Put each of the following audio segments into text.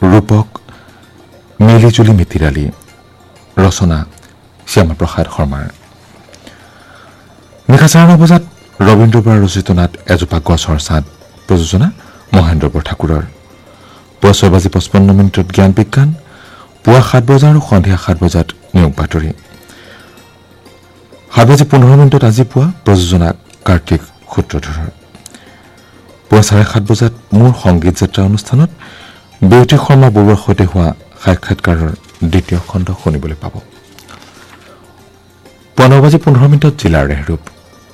ৰূপক মিলিজুলি মিতিৰালী ৰচনা শ্যামাপ্ৰসাদ শৰ্মাৰ নিশা 9:30 বজাত ৰবীন্দ্ৰ বৰা ৰচিত নাট এজোপা গছৰ ছাঁত প্ৰযোজনা মহেন্দ্ৰ বৰঠাকুৰৰ পুৱা 6:55 জ্ঞান বিজ্ঞান পুৱা 7 বজা আৰু সন্ধিয়া 7 বজাত নিয়োগ বাতৰি 7:15 আজি পুৱা প্ৰযোজনা কাৰ্তিক সূত্ৰধৰৰ পুৱা 7:30 বজাত মোৰ সংগীত যাত্ৰা অনুষ্ঠানত বিউতি শৰ্মা বৰুৱাৰ সৈতে হোৱা সাক্ষাৎকাৰৰ দ্বিতীয় খণ্ড শুনিবলৈ পাব পুৱা 9:15 জিলাৰ ৰেহৰূপ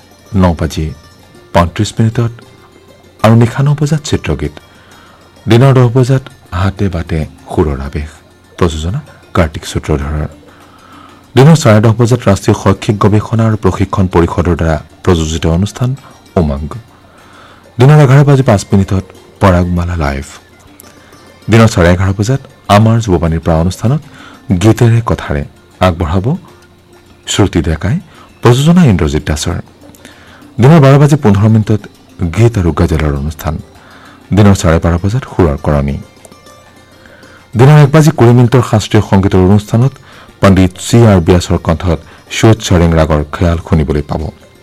9:35 আৰু নিশা 9 বজাত চিত্ৰগীত দিনৰ 10 বজাত হাতে বাটে সুৰৰ আৱেশ প্ৰযোজনা কাৰ্তিক সূত্ৰধৰৰ দিনৰ 10:30 বজাত ৰাষ্ট্ৰীয় শৈক্ষিক গৱেষণা আৰু প্ৰশিক্ষণ পৰিষদৰ দ্বাৰা প্ৰযোজিত অনুষ্ঠান উমংগ দিনৰ 11:05 পৰাগমালা লাইভ দিনৰ 11:30 বজাত আমাৰ যুৱবাণীৰ পৰা অনুষ্ঠানত গীতেৰে কথাৰে আগবঢ়াব শ্ৰুতি ডেকাই প্ৰযোজনা ইন্দ্ৰজিৎ দাসৰ দিনৰ 12:15 গীত আৰু গজলৰ অনুষ্ঠান দিনৰ 12:30 বজাত সুৰৰ কৰণী দিনৰ 1:20 শাস্ত্ৰীয় সংগীতৰ অনুষ্ঠানত পণ্ডিত C.R. ব্যাসৰ কণ্ঠত সুদ চৰেং ৰাগৰ খেয়াল শুনিবলৈ পাব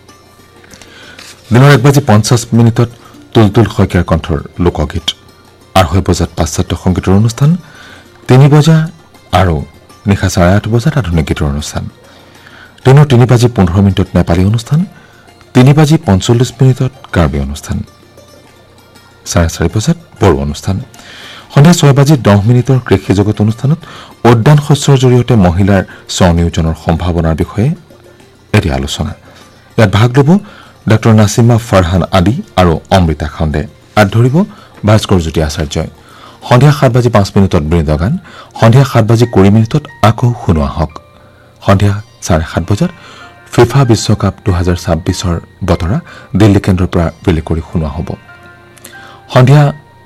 দিনৰ 1:50 তুলতুল শইকীয়াৰ কণ্ঠৰ লোকগীত 2:30 বজাত পাশ্চাত্য সংগীতৰ অনুষ্ঠান 3 বজা আৰু নিশা 8:30 বজাত আধুনিক গীতৰ অনুষ্ঠান দিনৰ 3:15 নেপালী অনুষ্ঠান 3:45 কাৰ্বি অনুষ্ঠান 4:30 বজাত বড়ো অনুষ্ঠান সন্ধিয়া 6:10 কৃষি জগত অনুষ্ঠানত উদ্যান শস্যৰ জৰিয়তে মহিলাৰ স্বনিয়োজনৰ সম্ভাৱনাৰ বিষয়ে এটি আলোচনা ইয়াত ভাগ ল'ব ডঃ নাছিমা ফাৰহান আদি আৰু অমৃতা খণ্ডে ধৰিব ভাস্কৰজ্যোতি আচাৰ্যই সন্ধিয়া 7:05 বৃন্দগান সন্ধিয়া 7:20 আকৌ শুনোৱা হওক সন্ধিয়া 7:30 বজাত ফিফা বিশ্বকাপ 2026ৰ বতৰা দিল্লী কেন্দ্ৰৰ পৰা ৰিলে কৰি শুনোৱা হ'ব সন্ধিয়া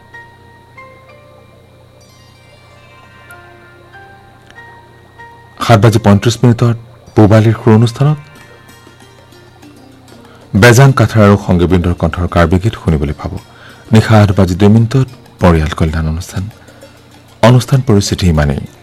7:35 পূবালীৰ সুৰ অনুষ্ঠানত বেজাং কাথাৰ আৰু সংগীবৃন্দৰ কণ্ঠৰ কাৰ্বি গীত শুনিবলৈ পাব নিশা 8:02 পৰিয়াল কল্যাণ অনুষ্ঠান পৰিস্থিতি ইমানেই